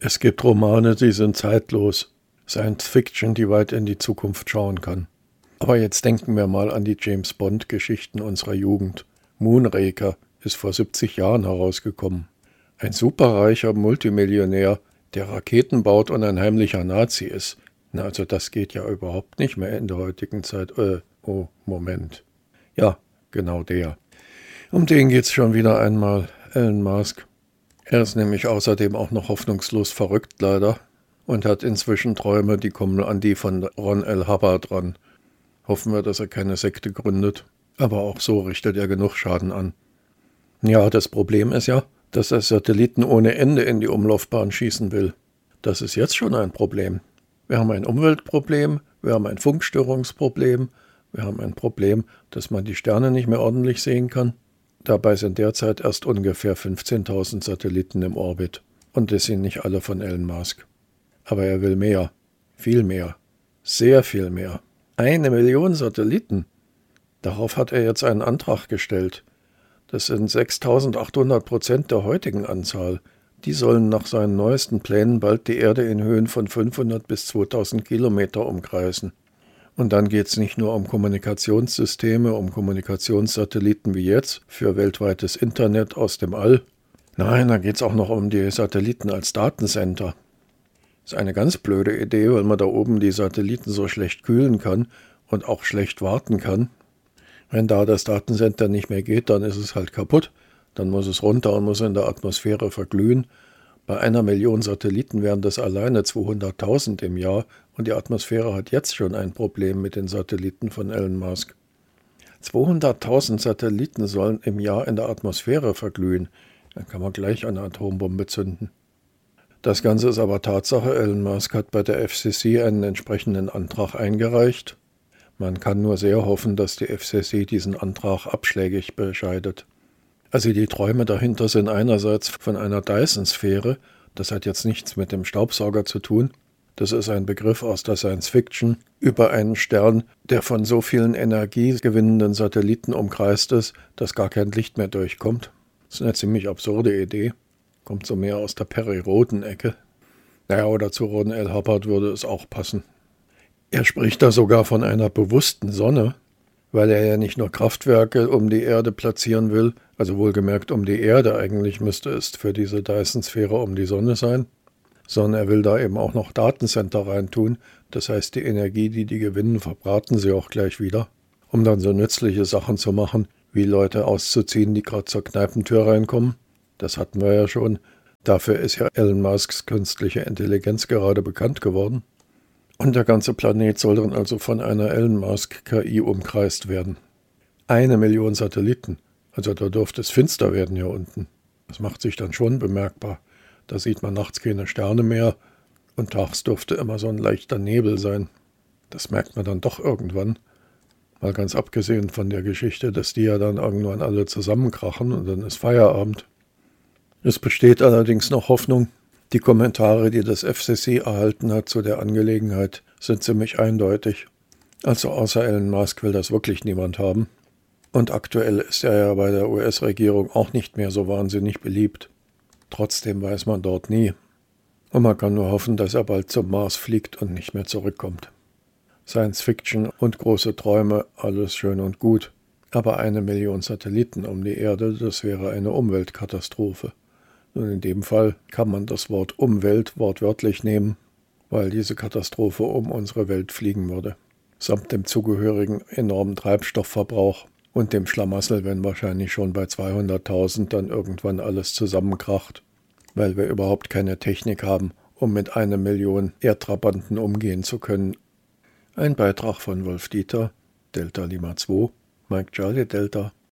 Es gibt Romane, die sind zeitlos. Science Fiction, die weit in die Zukunft schauen kann. Aber jetzt denken wir mal an die James-Bond-Geschichten unserer Jugend. Moonraker ist vor 70 Jahren herausgekommen. Ein superreicher Multimillionär, der Raketen baut und ein heimlicher Nazi ist. Na, also das geht ja überhaupt nicht mehr in der heutigen Zeit. Moment. Ja, genau der. Um den geht's schon wieder einmal, Elon Musk. Er ist nämlich außerdem auch noch hoffnungslos verrückt leider und hat inzwischen Träume, die kommen an die von Ron L. Hubbard ran. Hoffen wir, dass er keine Sekte gründet, aber auch so richtet er genug Schaden an. Ja, das Problem ist ja, dass er Satelliten ohne Ende in die Umlaufbahn schießen will. Das ist jetzt schon ein Problem. Wir haben ein Umweltproblem, wir haben ein Funkstörungsproblem, wir haben ein Problem, dass man die Sterne nicht mehr ordentlich sehen kann. Dabei sind derzeit erst ungefähr 15.000 Satelliten im Orbit. Und das sind nicht alle von Elon Musk. Aber er will mehr. Viel mehr. Sehr viel mehr. 1 Million Satelliten. Darauf hat er jetzt einen Antrag gestellt. Das sind 6.800% der heutigen Anzahl. Die sollen nach seinen neuesten Plänen bald die Erde in Höhen von 500 bis 2.000 Kilometer umkreisen. Und dann geht es nicht nur um Kommunikationssysteme, um Kommunikationssatelliten wie jetzt für weltweites Internet aus dem All. Nein, da geht es auch noch um die Satelliten als Datencenter. Das ist eine ganz blöde Idee, weil man da oben die Satelliten so schlecht kühlen kann und auch schlecht warten kann. Wenn da das Datencenter nicht mehr geht, dann ist es halt kaputt. Dann muss es runter und muss in der Atmosphäre verglühen. Bei 1 Million Satelliten wären das alleine 200.000 im Jahr und die Atmosphäre hat jetzt schon ein Problem mit den Satelliten von Elon Musk. 200.000 Satelliten sollen im Jahr in der Atmosphäre verglühen. Dann kann man gleich eine Atombombe zünden. Das Ganze ist aber Tatsache. Elon Musk hat bei der FCC einen entsprechenden Antrag eingereicht. Man kann nur sehr hoffen, dass die FCC diesen Antrag abschlägig bescheidet. Also die Träume dahinter sind einerseits von einer Dyson-Sphäre, das hat jetzt nichts mit dem Staubsauger zu tun, das ist ein Begriff aus der Science-Fiction, über einen Stern, der von so vielen energiegewinnenden Satelliten umkreist ist, dass gar kein Licht mehr durchkommt. Das ist eine ziemlich absurde Idee, kommt so mehr aus der Perry-Roden-Ecke. Naja, oder zu Ron L. Hubbard würde es auch passen. Er spricht da sogar von einer bewussten Sonne, weil er ja nicht nur Kraftwerke um die Erde platzieren will, also wohlgemerkt um die Erde, eigentlich müsste es für diese Dyson-Sphäre um die Sonne sein, sondern er will da eben auch noch Datencenter reintun, das heißt die Energie, die die gewinnen, verbraten sie auch gleich wieder, um dann so nützliche Sachen zu machen, wie Leute auszuziehen, die gerade zur Kneipentür reinkommen. Das hatten wir ja schon. Dafür ist ja Elon Musks künstliche Intelligenz gerade bekannt geworden. Und der ganze Planet soll dann also von einer Elon Musk KI umkreist werden. 1 Million Satelliten. Also da dürfte es finster werden hier unten. Das macht sich dann schon bemerkbar. Da sieht man nachts keine Sterne mehr und tags dürfte immer so ein leichter Nebel sein. Das merkt man dann doch irgendwann. Mal ganz abgesehen von der Geschichte, dass die ja dann irgendwann alle zusammenkrachen und dann ist Feierabend. Es besteht allerdings noch Hoffnung. Die Kommentare, die das FCC erhalten hat zu der Angelegenheit, sind ziemlich eindeutig. Also außer Elon Musk will das wirklich niemand haben. Und aktuell ist er ja bei der US-Regierung auch nicht mehr so wahnsinnig beliebt. Trotzdem weiß man dort nie. Und man kann nur hoffen, dass er bald zum Mars fliegt und nicht mehr zurückkommt. Science Fiction und große Träume, alles schön und gut. Aber 1 Million Satelliten um die Erde, das wäre eine Umweltkatastrophe. Und in dem Fall kann man das Wort Umwelt wortwörtlich nehmen, weil diese Katastrophe um unsere Welt fliegen würde. Samt dem zugehörigen enormen Treibstoffverbrauch und dem Schlamassel, wenn wahrscheinlich schon bei 200.000 dann irgendwann alles zusammenkracht, weil wir überhaupt keine Technik haben, um mit 1 Million Erdtrabanten umgehen zu können. Ein Beitrag von Wolf Dieter, Delta Lima 2, Mike Charlie Delta.